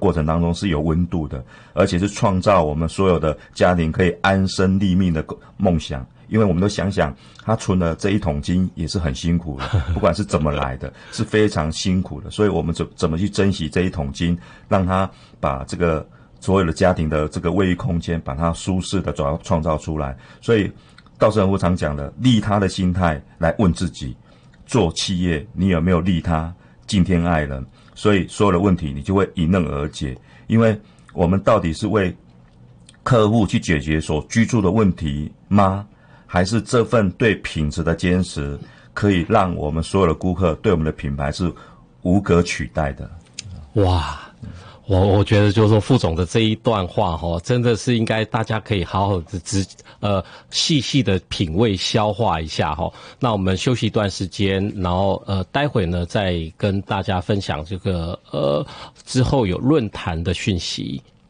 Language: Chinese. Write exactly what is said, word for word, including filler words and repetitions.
过程当中是有温度的，而且是创造我们所有的家庭可以安身立命的梦想。因为我们都想想，他存了这一桶金也是很辛苦的，不管是怎么来的，是非常辛苦的。所以我们怎怎么去珍惜这一桶金，让他把这个所有的家庭的这个卫浴空间，把它舒适的创造出来。所以稻盛和夫常讲的，利他的心态来问自己，做企业你有没有利他、敬天爱人？所以所有的问题你就会迎刃而解。因为我们到底是为客户去解决所居住的问题吗？还是这份对品质的坚持，可以让我们所有的顾客对我们的品牌是无可取代的？ 哇！我我觉得就是说副总的这一段话哈，真的是应该大家可以好好的直呃细细的品味消化一下哈。那我们休息一段时间，然后呃待会呢再跟大家分享这个呃之后有论坛的讯息。